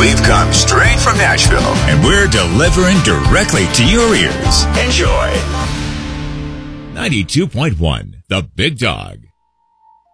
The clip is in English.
We've come straight from Nashville, and we're delivering directly to your ears. Enjoy. 92.1, The Big Dog.